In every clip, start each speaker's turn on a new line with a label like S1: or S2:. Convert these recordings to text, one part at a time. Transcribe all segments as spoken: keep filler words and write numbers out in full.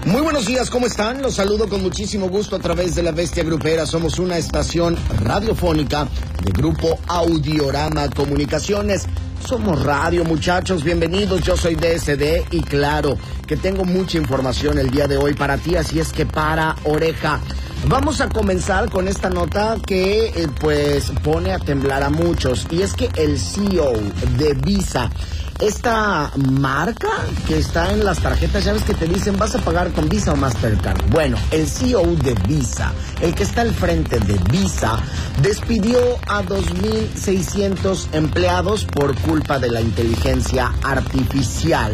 S1: Muy buenos días, ¿cómo están? Los saludo con muchísimo gusto a través de La Bestia Grupera. Somos una estación radiofónica de Grupo Audiorama Comunicaciones. Somos radio, muchachos, bienvenidos. Yo soy D S D y claro que tengo mucha información el día de hoy para ti, así es que para oreja. Vamos a comenzar con esta nota que eh, pues pone a temblar a muchos, y es que el C E O de Visa, esta marca que está en las tarjetas, ya ves que te dicen vas a pagar con Visa o Mastercard. Bueno, el C E O de Visa, el que está al frente de Visa, despidió a dos mil seiscientos empleados por culpa de la inteligencia artificial.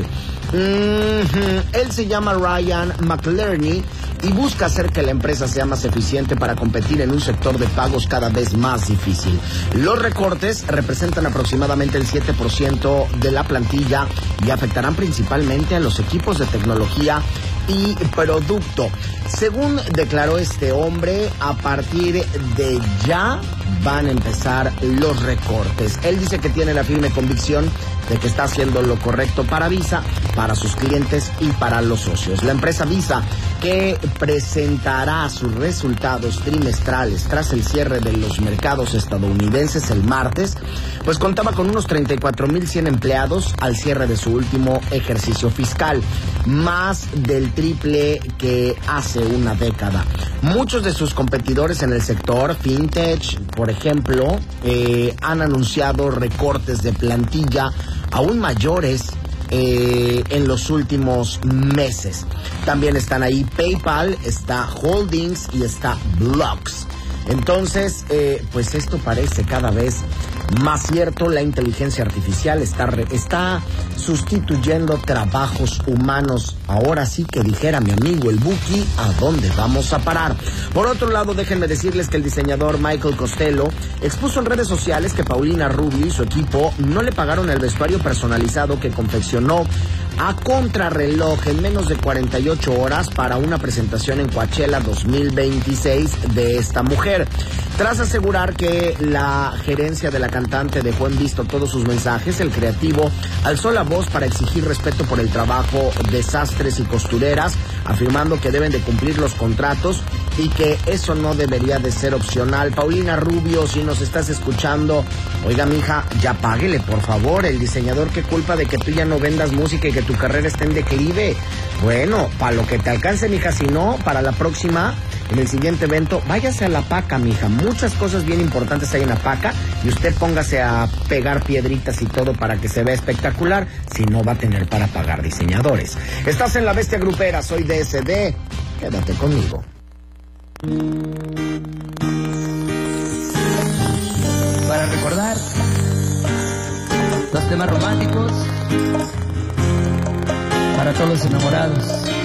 S1: Mm-hmm. Él se llama Ryan McInerney y busca hacer que la empresa sea más eficiente para competir en un sector de pagos cada vez más difícil. Los recortes representan aproximadamente el siete por ciento de la plantilla y afectarán principalmente a los equipos de tecnología y producto. Según declaró este hombre, a partir de ya van a empezar los recortes. Él dice que tiene la firme convicción de que está haciendo lo correcto para Visa, para sus clientes y para los socios. La empresa Visa, que presentará sus resultados trimestrales tras el cierre de los mercados estadounidenses el martes, pues contaba con unos treinta y cuatro mil cien empleados al cierre de su último ejercicio fiscal, más del triple que hace una década. Muchos de sus competidores en el sector fintech, por ejemplo, eh, han anunciado recortes de plantilla aún mayores eh, en los últimos meses. También están ahí PayPal, está Holdings y está Blocks. Entonces, eh, pues esto parece cada vez más cierto. La inteligencia artificial está, re, está sustituyendo trabajos humanos. Ahora sí que dijera mi amigo el Buki, ¿a dónde vamos a parar? Por otro lado, déjenme decirles que el diseñador Michael Costello expuso en redes sociales que Paulina Rubio y su equipo no le pagaron el vestuario personalizado que confeccionó a contrarreloj en menos de cuarenta y ocho horas para una presentación en Coachella dos mil veintiséis de esta mujer. Tras asegurar que la gerencia de la cantante dejó en visto todos sus mensajes, el creativo alzó la voz para exigir respeto por el trabajo de sastres y costureras, afirmando que deben de cumplir los contratos y que eso no debería de ser opcional. Paulina Rubio, si nos estás escuchando, oiga, mija, ya páguele, por favor. El diseñador, ¿qué culpa de que tú ya no vendas música y que tu carrera esté en declive? Bueno, para lo que te alcance, mija, si no, para la próxima, en el siguiente evento, váyase a la paca, mija. Muchas cosas bien importantes hay en la paca y usted póngase a pegar piedritas y todo para que se vea espectacular, si no va a tener para pagar diseñadores. Estás en La Bestia Grupera, soy D S D, quédate conmigo.
S2: Para recordar los temas románticos para todos los enamorados.